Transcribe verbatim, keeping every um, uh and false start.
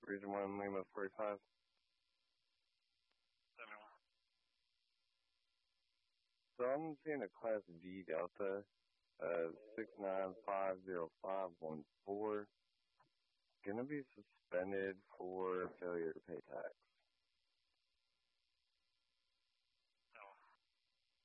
Region one, Lima forty-five. So I'm seeing a Class D Delta, uh, six nine five zero five one four. Gonna be suspended for